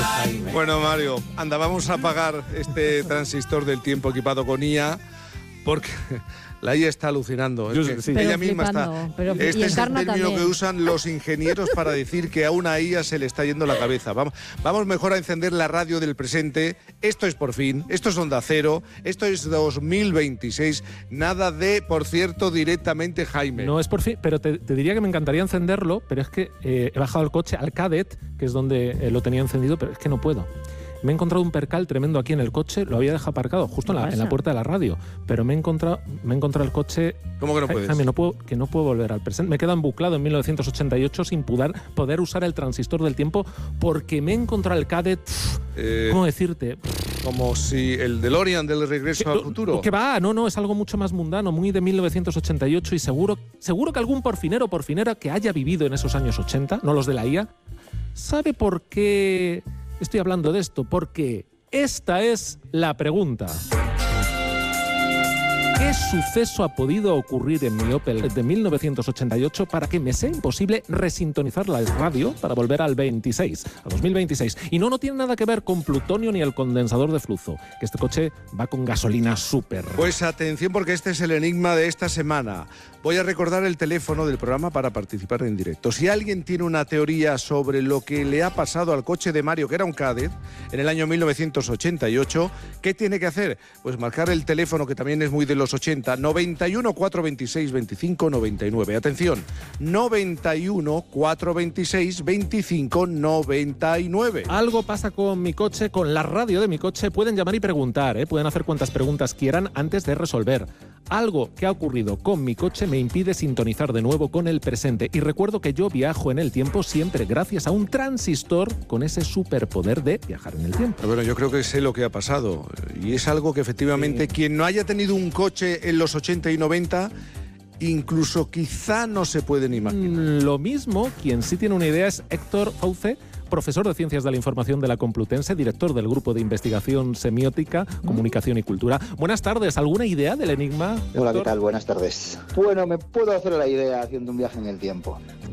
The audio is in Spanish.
Jaime. Bueno, Mario, anda, vamos a apagar este transistor del tiempo equipado con IA, porque la IA está alucinando. Ella misma está. Este es el término también que usan los ingenieros para decir que a una IA se le está yendo la cabeza. Vamos mejor a encender la radio del presente. Esto es Por Fin, esto es Onda Cero, esto es 2026. Nada de, por cierto, directamente Jaime. No es Por Fin, pero te diría que me encantaría encenderlo, pero es que he bajado el coche al Cadet, que es donde lo tenía encendido, pero es que no puedo. Me he encontrado un percal tremendo aquí en el coche, lo había dejado aparcado justo en la puerta de la radio, pero me he encontrado el coche... ¿Cómo que no puedes? Jaime, no puedo volver al presente. Me he quedado embuclado en 1988 sin poder usar el transistor del tiempo porque me he encontrado el Cadet... ¿Cómo decirte? Como si el DeLorean del Regreso al Futuro. ¿Qué va? No, es algo mucho más mundano, muy de 1988 y seguro que algún porfinero o porfinera que haya vivido en esos años 80, no los de la IA, sabe por qué... Estoy hablando de esto porque esta es la pregunta. ¿Qué suceso ha podido ocurrir en mi Opel de 1988 para que me sea imposible resintonizar la radio para volver al 2026? Y no tiene nada que ver con plutonio ni el condensador de flujo, que este coche va con gasolina súper. Pues atención, porque este es el enigma de esta semana. Voy a recordar el teléfono del programa para participar en directo. Si alguien tiene una teoría sobre lo que le ha pasado al coche de Mario, que era un Kadett, en el año 1988, ¿qué tiene que hacer? Pues marcar el teléfono, que también es muy de los 80, 91 426 25 99. Atención, 91 426 25 99. Algo pasa con mi coche, con la radio de mi coche. Pueden llamar y preguntar, pueden hacer cuantas preguntas quieran antes de resolver. Algo que ha ocurrido con mi coche me impide sintonizar de nuevo con el presente. Y recuerdo que yo viajo en el tiempo siempre gracias a un transistor con ese superpoder de viajar en el tiempo. Bueno, yo creo que sé lo que ha pasado. Y es algo que efectivamente quien no haya tenido un coche en los 80 y 90... incluso quizá no se pueden imaginar. Lo mismo, quien sí tiene una idea es Héctor Fauce, profesor de Ciencias de la Información de la Complutense, director del Grupo de Investigación Semiótica, Comunicación y Cultura. Buenas tardes, ¿alguna idea del enigma, Héctor? Hola, ¿qué tal? Buenas tardes. Bueno, me puedo hacer la idea haciendo un viaje en el tiempo.